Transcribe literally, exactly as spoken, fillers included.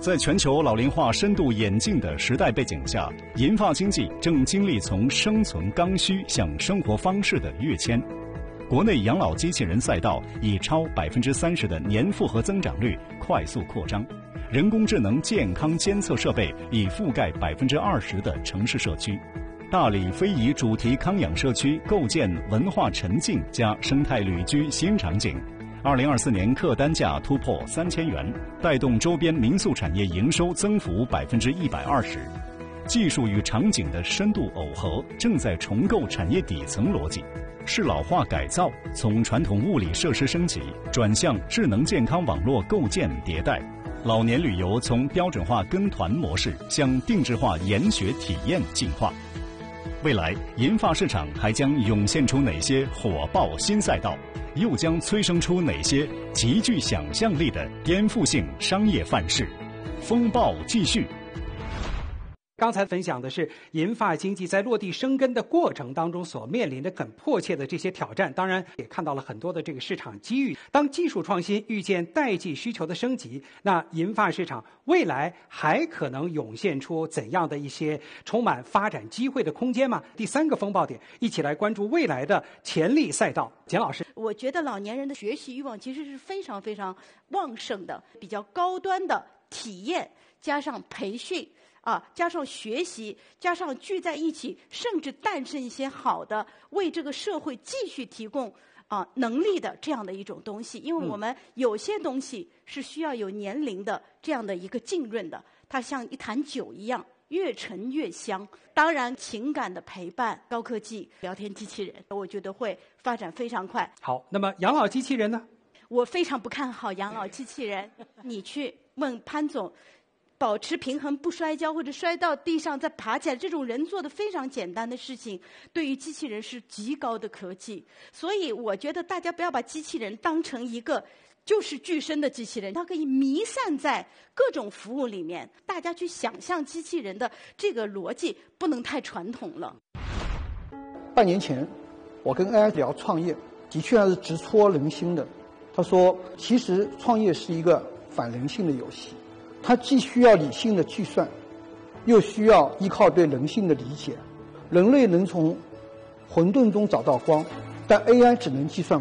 在全球老龄化深度演进的时代背景下，银发经济正经历从生存刚需向生活方式的跃迁。国内养老机器人赛道以超百分之三十的年复合增长率快速扩张，人工智能健康监测设备已覆盖百分之二十的城市社区。大理非遗主题康养社区构建文化沉浸加生态旅居新场景。二零二四年客单价突破三千元，带动周边民宿产业营收增幅百分之一百二十。技术与场景的深度耦合，正在重构产业底层逻辑。适老化改造从传统物理设施升级转向智能健康网络构建迭代。老年旅游从标准化跟团模式向定制化研学体验进化。未来银发市场还将涌现出哪些火爆新赛道？又将催生出哪些极具想象力的颠覆性商业范式？风暴继续。 刚才分享的是银发经济在落地生根的过程当中所面临的很迫切的这些挑战，当然也看到了很多的这个市场机遇。当技术创新遇见代际需求的升级，那银发市场未来还可能涌现出怎样的一些充满发展机会的空间吗？第三个风暴点，一起来关注未来的潜力赛道。简老师， 我觉得老年人的学习欲望其实是非常非常旺盛的，比较高端的体验加上培训啊，加上学习，加上聚在一起，甚至诞生一些好的，为这个社会继续提供啊能力的这样的一种东西。因为我们有些东西是需要有年龄的这样的一个浸润的，它像一坛酒一样，越陈越香。当然，情感的陪伴、高科技聊天机器人，我觉得会发展非常快。 好，那么养老机器人呢？ 我非常不看好养老机器人。你去问潘总，保持平衡不摔跤，或者摔到地上再爬起来，这种人做的非常简单的事情，对于机器人是极高的科技。所以我觉得大家不要把机器人当成一个就是具身的机器人，它可以弥散在各种服务里面。大家去想象机器人的这个逻辑不能太传统了。 半年前我跟 A I 聊创业，的确还是直戳人心的。他说其实创业是一个反人性的游戏，它既需要理性的计算，又需要依靠对人性的理解。人类能从混沌中找到光，但 A I 只能计算